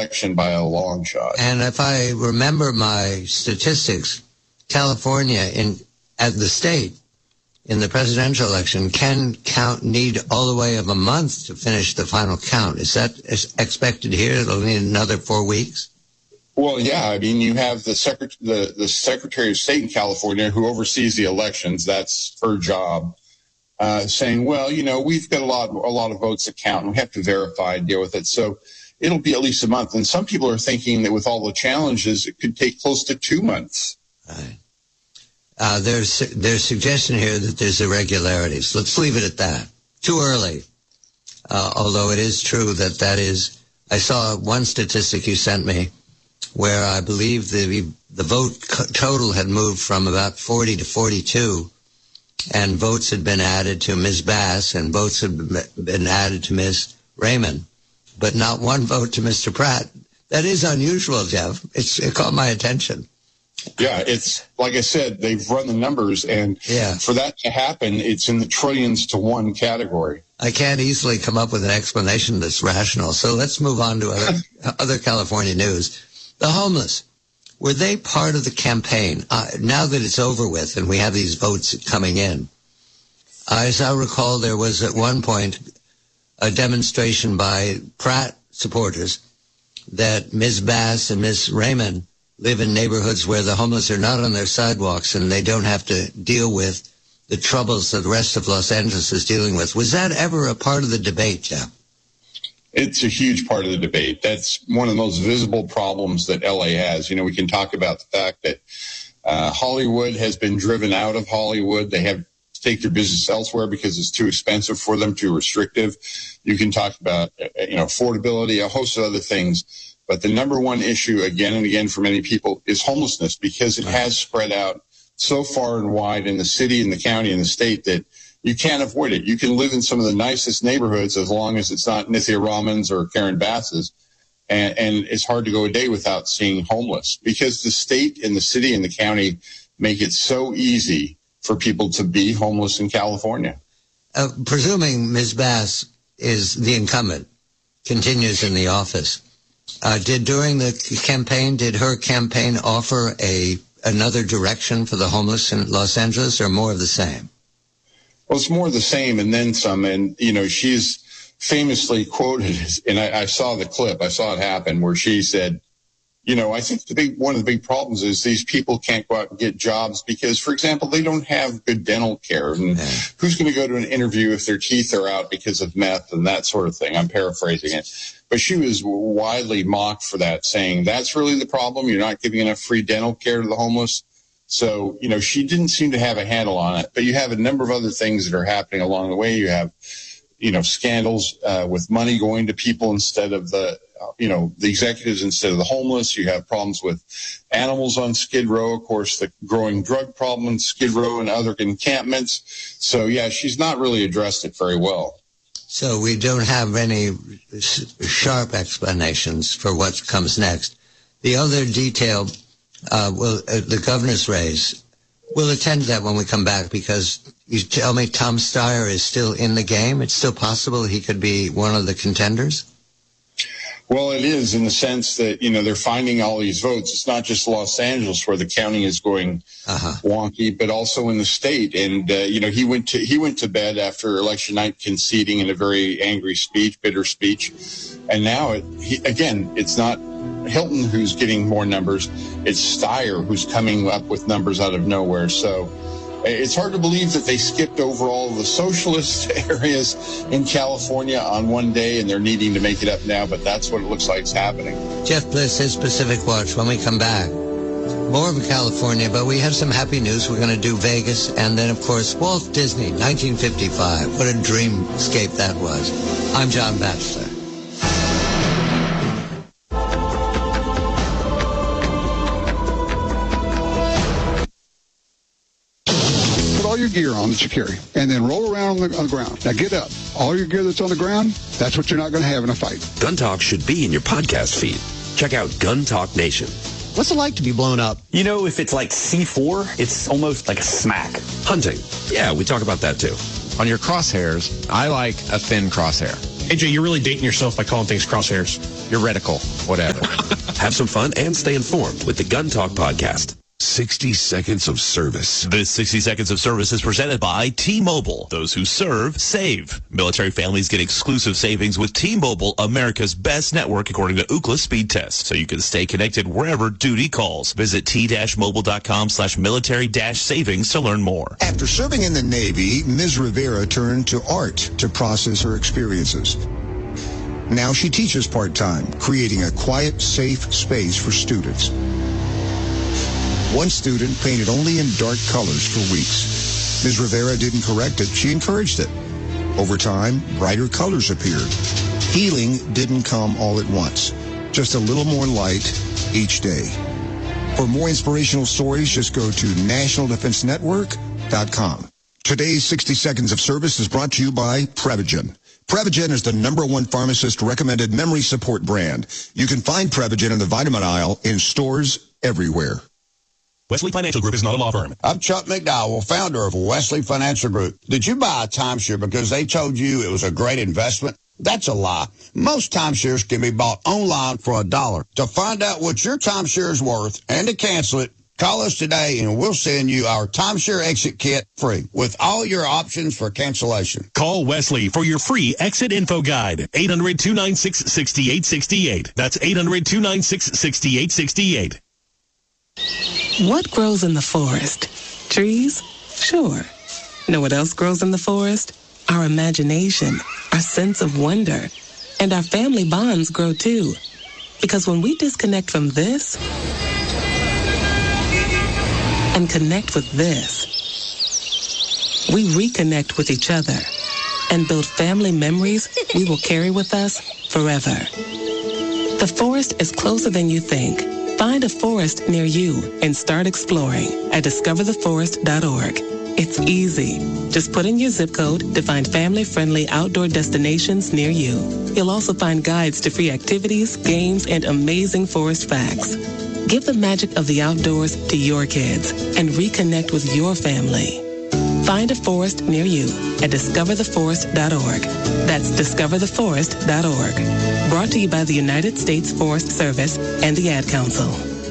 election by a long shot. And if I remember my statistics, California at the state in the presidential election can need all the way of a month to finish the final count. Is that expected here? It'll need another 4 weeks? Well, yeah. I mean, you have the Secretary of State in California who oversees the elections. That's her job. Saying, well, we've got a lot of votes to count, and we have to verify and deal with it. So it'll be at least a month. And some people are thinking that with all the challenges, it could take close to 2 months. Right. There's suggestion here that there's irregularities. Let's leave it at that. Too early. Although it is true that is. I saw one statistic you sent me where I believe the vote total had moved from about 40 to 42. And votes had been added to Ms. Bass, and votes had been added to Ms. Raymond, but not one vote to Mr. Pratt. That is unusual, Jeff. It caught my attention. Yeah, it's like I said, they've run the numbers, and for that to happen, it's in the trillions to one category. I can't easily come up with an explanation that's rational. So let's move on to other California news. The homeless. Were they part of the campaign? Now that it's over with and we have these votes coming in, as I recall, there was at one point a demonstration by Pratt supporters that Ms. Bass and Ms. Raymond live in neighborhoods where the homeless are not on their sidewalks and they don't have to deal with the troubles that the rest of Los Angeles is dealing with. Was that ever a part of the debate, Jeff? It's a huge part of the debate. That's one of the most visible problems that LA has. We can talk about the fact that Hollywood has been driven out of Hollywood. They have to take their business elsewhere because it's too expensive for them, too restrictive. You can talk about, affordability, a host of other things. But the number one issue again and again for many people is homelessness, because it has spread out so far and wide in the city and the county and the state that you can't avoid it. You can live in some of the nicest neighborhoods as long as it's not Nithya Raman's or Karen Bass's. And it's hard to go a day without seeing homeless, because the state and the city and the county make it so easy for people to be homeless in California. Presuming Ms. Bass is the incumbent, continues in the office, during the campaign, did her campaign offer another direction for the homeless in Los Angeles, or more of the same? Well, it's more of the same and then some. And, she's famously quoted, and I saw the clip, I saw it happen, where she said, I think one of the big problems is these people can't go out and get jobs because, for example, they don't have good dental care. And who's going to go to an interview if their teeth are out because of meth and that sort of thing? I'm paraphrasing it. But she was widely mocked for that, saying that's really the problem. You're not giving enough free dental care to the homeless. So, she didn't seem to have a handle on it. But you have a number of other things that are happening along the way. You have, scandals with money going to people instead of the executives instead of the homeless. You have problems with animals on Skid Row. Of course, the growing drug problem in Skid Row and other encampments. So, yeah, she's not really addressed it very well. So we don't have any sharp explanations for what comes next. The other detail, the governor's race, we'll attend to that when we come back, because you tell me Tom Steyer is still in the game. It's still possible he could be one of the contenders? Well, it is, in the sense that, they're finding all these votes. It's not just Los Angeles where the counting is going wonky, but also in the state. And, he went to bed after election night conceding in a very angry speech, bitter speech. And now, it's not Hilton who's getting more numbers. It's Steyer who's coming up with numbers out of nowhere. So it's hard to believe that they skipped over all the socialist areas in California on one day, and they're needing to make it up now, but that's what it looks like is happening. Jeff Bliss, his Pacific Watch, when we come back. More of California, but we have some happy news. We're going to do Vegas, and then, of course, Walt Disney, 1955. What a dreamscape that was. I'm John Batchelor. All your gear on that you carry, and then roll around on the ground. Now get up. All your gear that's on the ground, that's what you're not going to have in a fight. Gun Talk should be in your podcast feed. Check out Gun Talk Nation. What's it like to be blown up? If it's like C4, it's almost like a smack. Hunting. Yeah, we talk about that too. On your crosshairs, I like a thin crosshair. AJ, you're really dating yourself by calling things crosshairs. You're reticle, whatever. Have some fun and stay informed with the Gun Talk Podcast. 60 Seconds of Service. This 60 Seconds of Service is presented by T-Mobile. Those who serve, save. Military families get exclusive savings with T-Mobile, America's best network according to Ookla speed test. So you can stay connected wherever duty calls. Visit t-mobile.com/military-savings to learn more. After serving in the Navy, Ms. Rivera turned to art to process her experiences. Now she teaches part-time, creating a quiet, safe space for students. One student painted only in dark colors for weeks. Ms. Rivera didn't correct it, she encouraged it. Over time, brighter colors appeared. Healing didn't come all at once, just a little more light each day. For more inspirational stories, just go to nationaldefensenetwork.com. Today's 60 Seconds of Service is brought to you by Prevagen. Prevagen is the #1 pharmacist-recommended memory support brand. You can find Prevagen in the vitamin aisle in stores everywhere. Wesley Financial Group is not a law firm. I'm Chuck McDowell, founder of Wesley Financial Group. Did you buy a timeshare because they told you it was a great investment? That's a lie. Most timeshares can be bought online for $1. To find out what your timeshare is worth and to cancel it, call us today and we'll send you our timeshare exit kit free with all your options for cancellation. Call Wesley for your free exit info guide. 800-296-6868. That's 800-296-6868. What grows in the forest? Trees? Sure. Know what else grows in the forest? Our imagination, our sense of wonder, and our family bonds grow too. Because when we disconnect from this and connect with this, we reconnect with each other and build family memories we will carry with us forever. The forest is closer than you think. Find a forest near you and start exploring at discovertheforest.org. It's easy. Just put in your zip code to find family-friendly outdoor destinations near you. You'll also find guides to free activities, games, and amazing forest facts. Give the magic of the outdoors to your kids and reconnect with your family. Find a forest near you at discovertheforest.org. That's discovertheforest.org. Brought to you by the United States Forest Service and the Ad Council.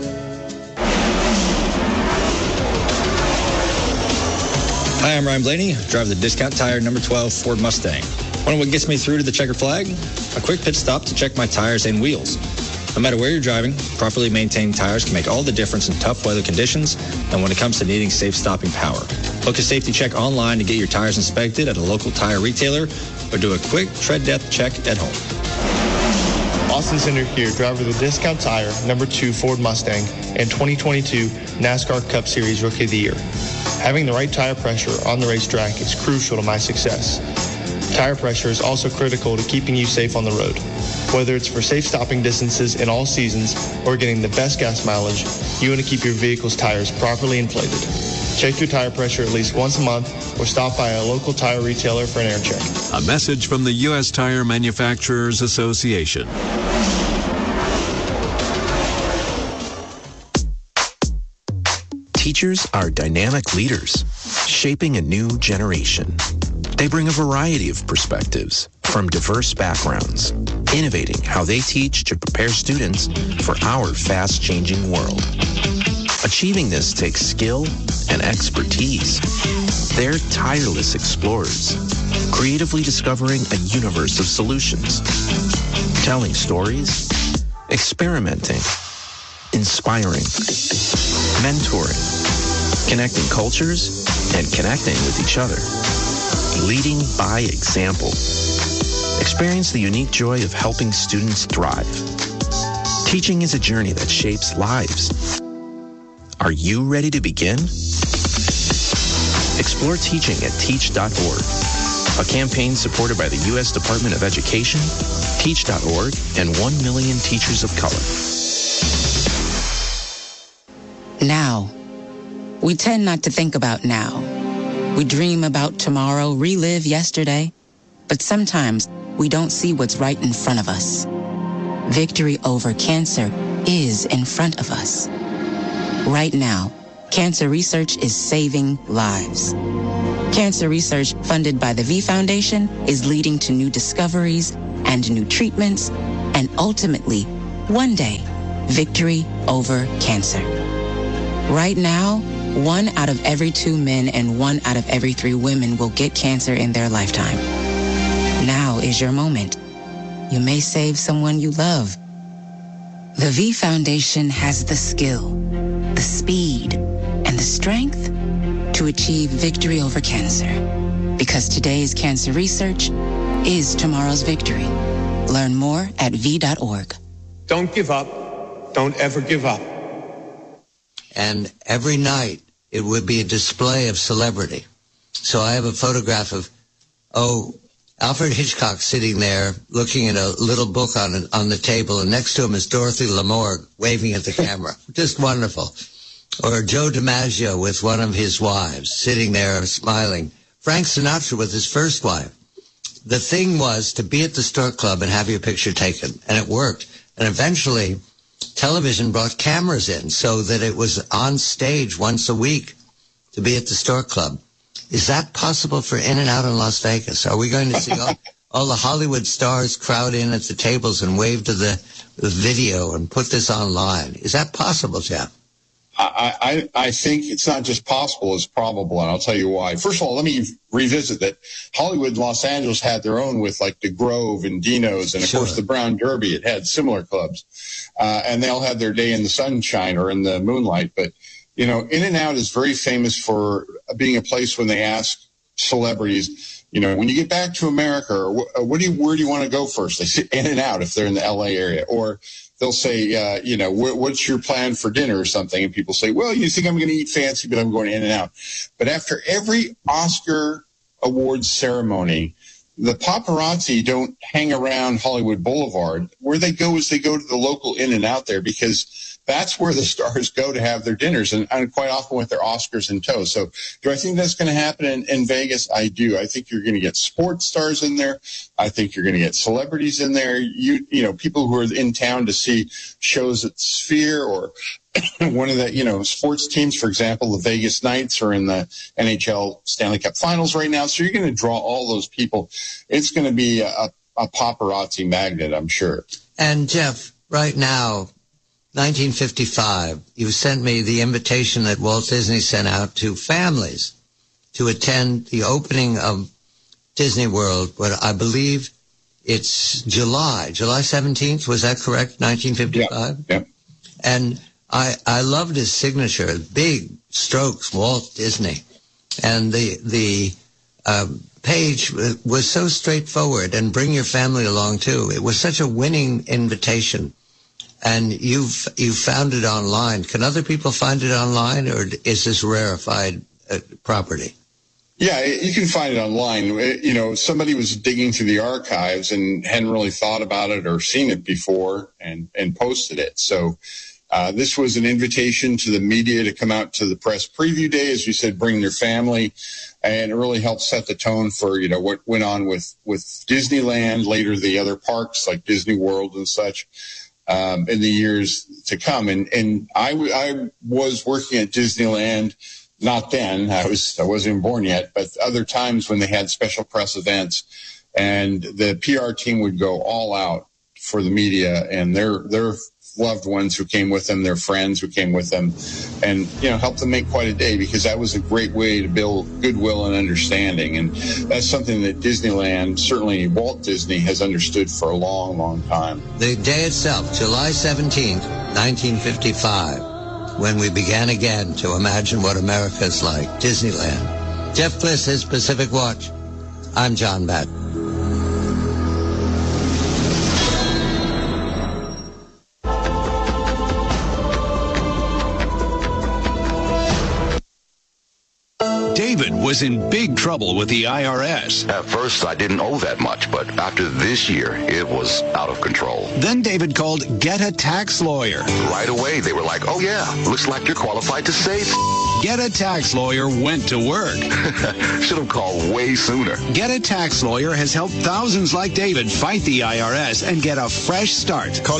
Hi, I'm Ryan Blaney, driver of the Discount Tire number 12 Ford Mustang. Want to know what gets me through to the checkered flag? A quick pit stop to check my tires and wheels. No matter where you're driving, properly maintained tires can make all the difference in tough weather conditions and when it comes to needing safe stopping power. Book a safety check online to get your tires inspected at a local tire retailer or do a quick tread depth check at home. Austin Center here, driver of the Discount Tire number 2 Ford Mustang and 2022 NASCAR Cup Series Rookie of the Year. Having the right tire pressure on the racetrack is crucial to my success. Tire pressure is also critical to keeping you safe on the road. Whether it's for safe stopping distances in all seasons or getting the best gas mileage, you want to keep your vehicle's tires properly inflated. Check your tire pressure at least once a month or stop by a local tire retailer for an air check. A message from the U.S. Tire Manufacturers Association. Teachers are dynamic leaders, shaping a new generation. They bring a variety of perspectives from diverse backgrounds, innovating how they teach to prepare students for our fast-changing world. Achieving this takes skill and expertise. They're tireless explorers, creatively discovering a universe of solutions, telling stories, experimenting, inspiring, mentoring, connecting cultures, and connecting with each other. Leading by example. Experience the unique joy of helping students thrive. Teaching is a journey that shapes lives. Are you ready to begin? Explore teaching at teach.org, a campaign supported by the U.S. Department of Education, teach.org, and 1 million teachers of color. Now. We tend not to think about now. We dream about tomorrow, relive yesterday, but sometimes we don't see what's right in front of us. Victory over cancer is in front of us. Right now, cancer research is saving lives. Cancer research funded by the V Foundation is leading to new discoveries and new treatments, and ultimately, one day, victory over cancer. Right now, 1 out of every 2 men and 1 out of every 3 women will get cancer in their lifetime. Now is your moment. You may save someone you love. The V Foundation has the skill, the speed, and the strength to achieve victory over cancer. Because today's cancer research is tomorrow's victory. Learn more at V.org. Don't give up. Don't ever give up. And every night, it would be a display of celebrity. So I have a photograph of, Alfred Hitchcock sitting there looking at a little book on the table, and next to him is Dorothy Lamour waving at the camera. Just wonderful. Or Joe DiMaggio with one of his wives sitting there smiling. Frank Sinatra with his first wife. The thing was to be at the Stork Club and have your picture taken, and it worked. And eventually, television brought cameras in so that it was on stage once a week to be at the Stork Club. Is that possible for In-N-Out in Las Vegas? Are we going to see all the Hollywood stars crowd in at the tables and wave to the video and put this online? Is that possible, Jeff? I think it's not just possible, it's probable, and I'll tell you why. First of all, let me revisit that Hollywood and Los Angeles had their own with like the Grove and Dino's, and of course the Brown Derby. It had similar clubs, and they all had their day in the sunshine or in the moonlight. But, you know, In-N-Out is very famous for being a place when they ask celebrities, you know, when you get back to America, where do you want to go first? They say In-N-Out if they're in the LA area, or they'll say, you know, what's your plan for dinner or something? And people say, well, you think I'm going to eat fancy, but I'm going In-N-Out. But after every Oscar awards ceremony, the paparazzi don't hang around Hollywood Boulevard. Where they go is they go to the local In-N-Out there, because that's where the stars go to have their dinners, and quite often with their Oscars in tow. So do I think that's going to happen in Vegas? I do. I think you're going to get sports stars in there. I think you're going to get celebrities in there. You know, people who are in town to see shows at Sphere or one of the, you know, sports teams, for example, the Vegas Knights are in the NHL Stanley Cup Finals right now. So you're going to draw all those people. It's going to be a paparazzi magnet, I'm sure. And Jeff, right now, 1955, you sent me the invitation that Walt Disney sent out to families to attend the opening of Disney World, but I believe it's July 17th. Was that correct? 1955? Yeah. And I loved his signature, big strokes, Walt Disney. And the page was so straightforward, and bring your family along too. It was such a winning invitation. And you've found it online. Can other people find it online, or is this rarefied property? Yeah, you can find it online. You know, somebody was digging through the archives and hadn't really thought about it or seen it before and posted it. So this was an invitation to the media to come out to the press preview day, as you said, bring their family. And it really helped set the tone for, you know, what went on with Disneyland, later the other parks like Disney World and such. In the years to come. And I was working at Disneyland, not then, I wasn't even born yet, but other times when they had special press events, and the PR team would go all out for the media and their loved ones who came with them, their friends who came with them, and, you know, help them make quite a day, because that was a great way to build goodwill and understanding. And that's something that Disneyland, certainly Walt Disney, has understood for a long, long time. The day itself, July 17th, 1955, when we began again to imagine what America is like, Disneyland. Jeff Bliss, his Pacific Watch. I'm John Batten. David was in big trouble with the IRS. At first, I didn't owe that much, but after this year, it was out of control. Then David called Get a Tax Lawyer. Right away, they were like, oh yeah, looks like you're qualified to save. Get a Tax Lawyer went to work. Should have called way sooner. Get a Tax Lawyer has helped thousands like David fight the IRS and get a fresh start. Call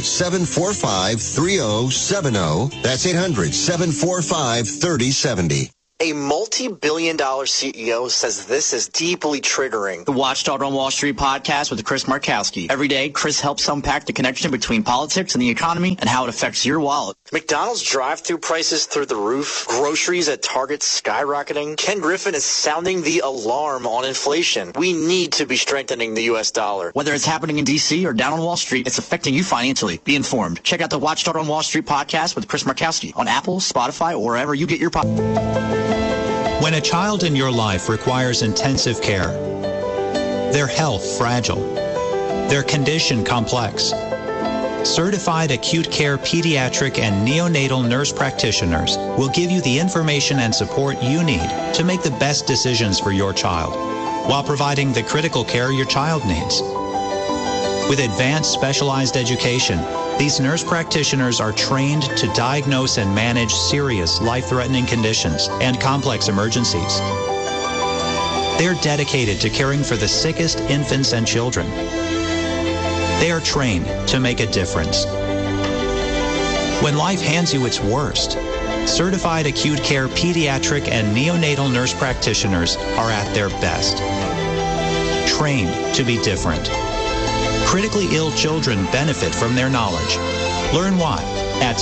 800-745-3070. That's 800-745-3070. A multi-billion-dollar CEO says this is deeply triggering. The Watchdog on Wall Street podcast with Chris Markowski. Every day, Chris helps unpack the connection between politics and the economy and how it affects your wallet. McDonald's drive-thru prices through the roof. Groceries at Target skyrocketing. Ken Griffin is sounding the alarm on inflation. We need to be strengthening the U.S. dollar. Whether it's happening in D.C. or down on Wall Street, it's affecting you financially. Be informed. Check out the Watchdog on Wall Street podcast with Chris Markowski on Apple, Spotify, or wherever you get your podcast. When a child in your life requires intensive care, their health fragile, their condition complex, certified acute care pediatric and neonatal nurse practitioners will give you the information and support you need to make the best decisions for your child, while providing the critical care your child needs. With advanced specialized education, these nurse practitioners are trained to diagnose and manage serious life-threatening conditions and complex emergencies. They're dedicated to caring for the sickest infants and children. They are trained to make a difference. When life hands you its worst, certified acute care pediatric and neonatal nurse practitioners are at their best. Trained to be different. Critically ill children benefit from their knowledge. Learn why at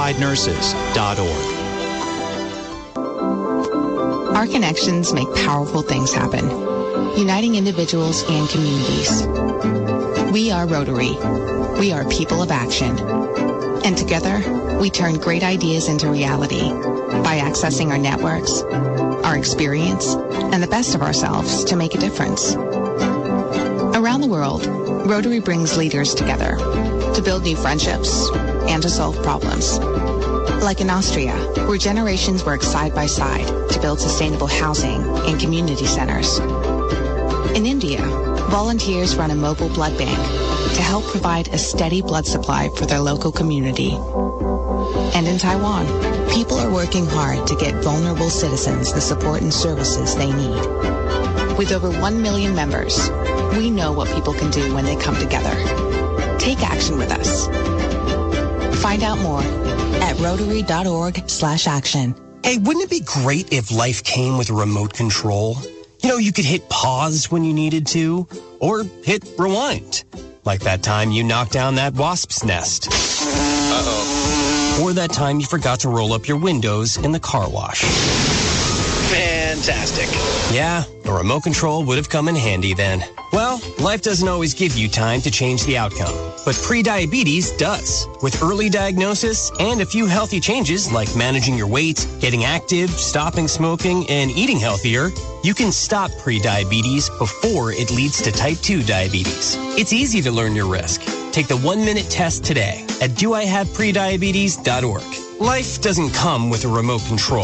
certifiednurses.org. Our connections make powerful things happen, uniting individuals and communities. We are Rotary. We are people of action. And together, we turn great ideas into reality by accessing our networks, our experience, and the best of ourselves to make a difference. Around the world, Rotary brings leaders together to build new friendships and to solve problems. Like in Austria, where generations work side by side to build sustainable housing and community centers. In India, volunteers run a mobile blood bank to help provide a steady blood supply for their local community. And in Taiwan, people are working hard to get vulnerable citizens the support and services they need. With over 1 million members, we know what people can do when they come together. Take action with us. Find out more at Rotary.org/action. Hey, wouldn't it be great if life came with a remote control? You know, you could hit pause when you needed to, or hit rewind. Like that time you knocked down that wasp's nest. Uh-oh. Or that time you forgot to roll up your windows in the car wash. Fantastic. Yeah, a remote control would have come in handy then. Well, life doesn't always give you time to change the outcome, but prediabetes does. With early diagnosis and a few healthy changes like managing your weight, getting active, stopping smoking, and eating healthier, you can stop prediabetes before it leads to type 2 diabetes. It's easy to learn your risk. Take the 1-minute test today at doihaveprediabetes.org. Life doesn't come with a remote control.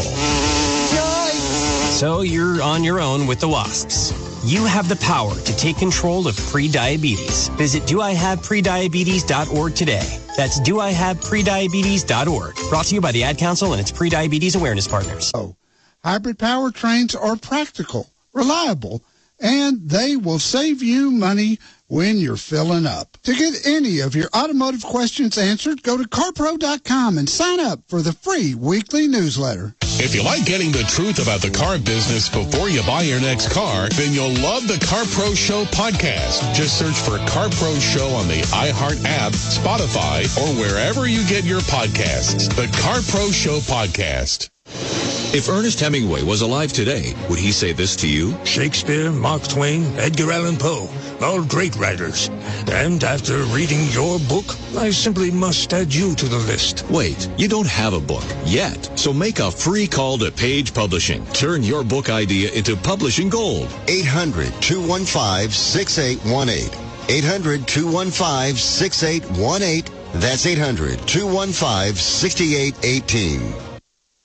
So you're on your own with the wasps. You have the power to take control of prediabetes. Visit doihaveprediabetes.org today. That's doihaveprediabetes.org. Brought to you by the Ad Council and its Prediabetes Awareness Partners. Hybrid powertrains are practical, reliable, and they will save you money when you're filling up. To get any of your automotive questions answered, go to carpro.com and sign up for the free weekly newsletter. If you like getting the truth about the car business before you buy your next car, then you'll love the Car Pro Show podcast. Just search for Car Pro Show on the iHeart app, Spotify, or wherever you get your podcasts. The Car Pro Show podcast. If Ernest Hemingway was alive today, would he say this to you? Shakespeare, Mark Twain, Edgar Allan Poe, all great writers. And after reading your book, I simply must add you to the list. Wait, you don't have a book yet. So make a free call to Page Publishing. Turn your book idea into publishing gold. 800-215-6818. 800-215-6818. That's 800-215-6818.